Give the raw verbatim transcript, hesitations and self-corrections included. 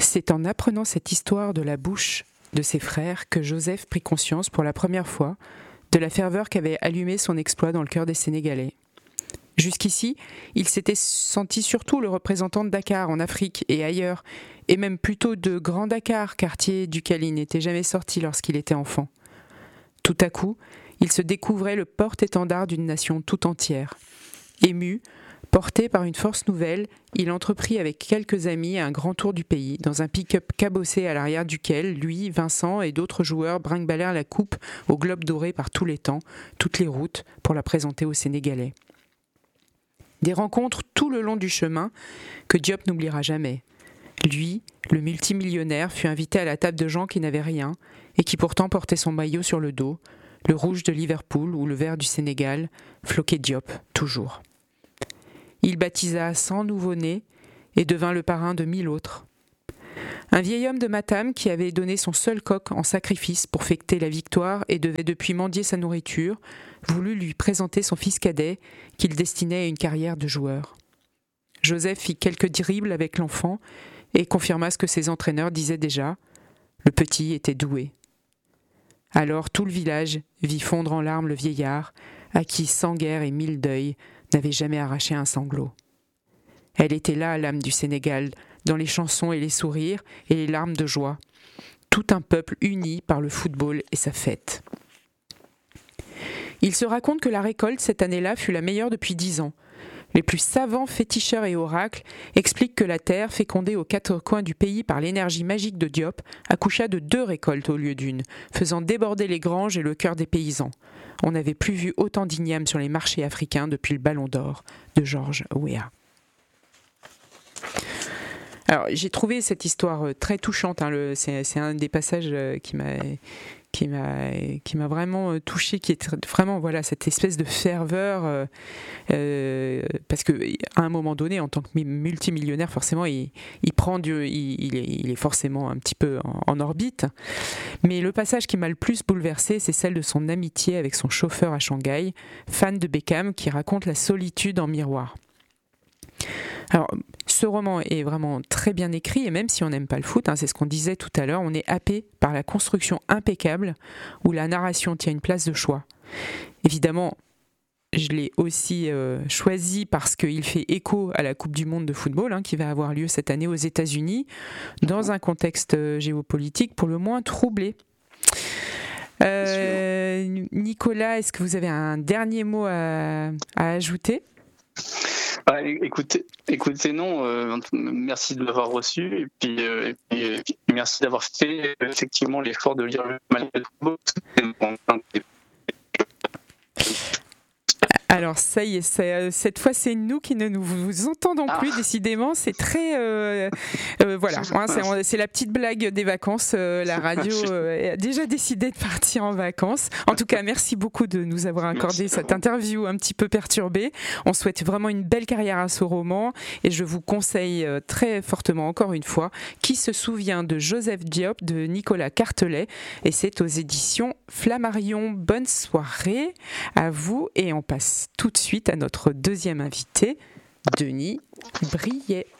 C'est en apprenant cette histoire de la bouche de ses frères que Joseph prit conscience pour la première fois de la ferveur qu'avait allumé son exploit dans le cœur des Sénégalais. Jusqu'ici, il s'était senti surtout le représentant de Dakar en Afrique et ailleurs, et même plutôt de Grand Dakar, quartier duquel il n'était jamais sorti lorsqu'il était enfant. Tout à coup, il se découvrait le porte-étendard d'une nation tout entière. Ému, porté par une force nouvelle, il entreprit avec quelques amis un grand tour du pays, dans un pick-up cabossé à l'arrière duquel, lui, Vincent et d'autres joueurs brinque-ballèrent la coupe au globe doré par tous les temps, toutes les routes, pour la présenter aux Sénégalais. Des rencontres tout le long du chemin que Diop n'oubliera jamais. Lui, le multimillionnaire, fut invité à la table de gens qui n'avaient rien et qui pourtant portaient son maillot sur le dos, le rouge de Liverpool ou le vert du Sénégal, floqué Diop, toujours. Il baptisa cent nouveau-nés et devint le parrain de mille autres. Un vieil homme de Matam qui avait donné son seul coq en sacrifice pour fêter la victoire et devait depuis mendier sa nourriture, voulut lui présenter son fils cadet qu'il destinait à une carrière de joueur. Joseph fit quelques dribbles avec l'enfant et confirma ce que ses entraîneurs disaient déjà, le petit était doué. Alors tout le village vit fondre en larmes le vieillard, à qui cent guerres et mille deuils n'avaient jamais arraché un sanglot. Elle était là, l'âme du Sénégal, dans les chansons et les sourires et les larmes de joie. Tout un peuple uni par le football et sa fête. Il se raconte que la récolte cette année-là fut la meilleure depuis dix ans. Les plus savants féticheurs et oracles expliquent que la terre, fécondée aux quatre coins du pays par l'énergie magique de Diop, accoucha de deux récoltes au lieu d'une, faisant déborder les granges et le cœur des paysans. On n'avait plus vu autant d'ignames sur les marchés africains depuis le Ballon d'Or de George Weah. Alors, j'ai trouvé cette histoire très touchante. Hein, le, c'est, c'est un des passages qui m'a, qui m'a, qui m'a vraiment touchée, qui est vraiment voilà cette espèce de ferveur. Euh, euh, parce que à un moment donné, en tant que multimillionnaire, forcément, il, il prend du, il, il, est, il est forcément un petit peu en, en orbite. Mais le passage qui m'a le plus bouleversé, c'est celle de son amitié avec son chauffeur à Shanghai, fan de Beckham, qui raconte la solitude en miroir. Alors, ce roman est vraiment très bien écrit, et même si on n'aime pas le foot, hein, c'est ce qu'on disait tout à l'heure, on est happé par la construction impeccable où la narration tient une place de choix. Évidemment, je l'ai aussi euh, choisi parce qu'il fait écho à la Coupe du Monde de football hein, qui va avoir lieu cette année aux États-Unis, dans un contexte géopolitique pour le moins troublé. Euh, Nicolas, est-ce que vous avez un dernier mot à, à ajouter ? Ah, écoutez, écoutez, non, euh, merci de l'avoir reçu et puis, euh, et puis, et puis merci d'avoir fait effectivement l'effort de lire le manuel de football. Alors ça y est, c'est, cette fois c'est nous qui ne nous vous entendons plus, ah. Décidément, c'est très... Euh, euh, voilà, hein, c'est, c'est la petite blague des vacances, euh, la radio euh, a déjà décidé de partir en vacances. En tout cas, merci beaucoup de nous avoir accordé merci cette interview un petit peu perturbée. On souhaite vraiment une belle carrière à ce roman et je vous conseille euh, très fortement, encore une fois, Qui se souvient de Joseph Diop de Nicolas Cartelet et c'est aux éditions Flammarion. Bonne soirée à vous et on passe tout de suite à notre deuxième invité, Denis Briet.